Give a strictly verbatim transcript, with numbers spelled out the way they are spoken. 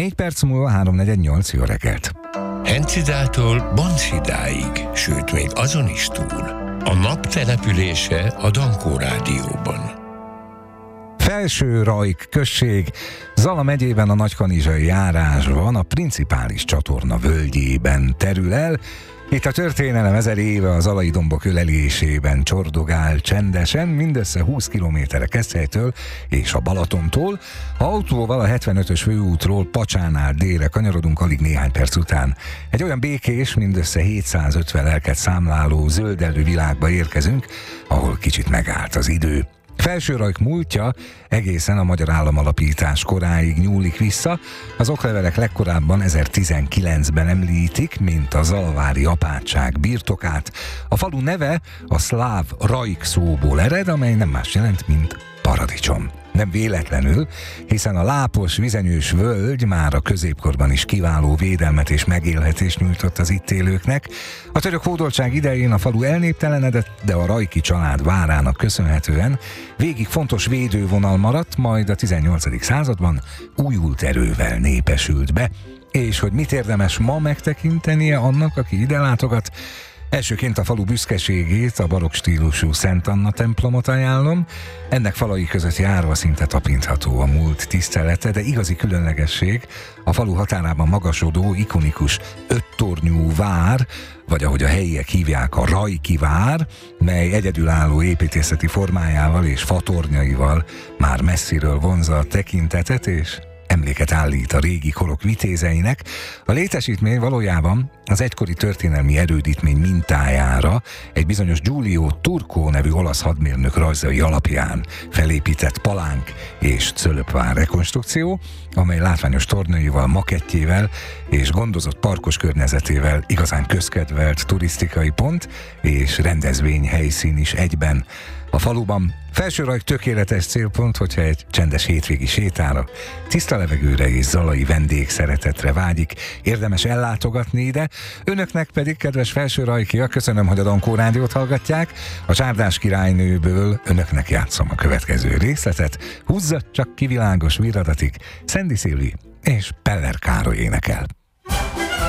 Négy perc múlva három negyven nyolc, jó reggelt! Hencidától Banszidáig, sőt még azon is túl. A nap települése a Dankó Rádióban. Felső-Rajk község, Zala megyében a Nagykanizsai járásban, a Principális csatorna völgyében terül el. Itt a történelem ezer éve a zalai dombok ölelésében csordogál csendesen, mindössze húsz kilométerre Keszthelytől és a Balatontól. Ha autóval a hetvenötös főútról Pacsánál délre kanyarodunk, alig néhány perc után egy olyan békés, mindössze hétszázötven lelket számláló zöldelő világba érkezünk, ahol kicsit megállt az idő. Felső-Rajk múltja egészen a magyar államalapítás koráig nyúlik vissza. Az oklevelek legkorábban ezertizenkilencben említik, mint a zalavári apátság birtokát. A falu neve a szláv Rajk szóból ered, amely nem más jelent, mint paradicsom. Nem véletlenül, hiszen a lápos, vizenyős völgy már a középkorban is kiváló védelmet és megélhetést nyújtott az itt élőknek. A török hódoltság idején a falu elnéptelenedett, de a Rajki család várának köszönhetően végig fontos védővonal maradt, majd a tizennyolcadik században újult erővel népesült be. És hogy mit érdemes ma megtekintenie annak, aki ide látogat? Elsőként a falu büszkeségét, a barokk stílusú Szent Anna templomot ajánlom. Ennek falai között járva szinte tapintható a múlt tisztelete, de igazi különlegesség a falu határában magasodó, ikonikus öttornyú vár, vagy ahogy a helyiek hívják, a Rajki vár, mely egyedülálló építészeti formájával és fatornyaival már messziről vonzza a tekintetet, és emléket állít a régi korok vitézeinek. A létesítmény valójában az egykori történelmi erődítmény mintájára egy bizonyos Giulio Turco nevű olasz hadmérnök rajzai alapján felépített palánk és cölöpvár rekonstrukció, amely látványos tornyaival, makettjével és gondozott parkos környezetével igazán közkedvelt turisztikai pont és rendezvényhelyszín is egyben. A faluban Felső-Rajk tökéletes célpont, hogyha egy csendes hétvégi sétára, tiszta levegőre és zalai vendégszeretetre vágyik, érdemes ellátogatni ide. Önöknek pedig, kedves Felső-Rajkiak, köszönöm, hogy a Dankó Rádiót hallgatják. A Csárdás királynőből önöknek játszom a következő részletet. Húzza csak ki világos viradatig, Szendi Szilvi és Peller Károly énekel.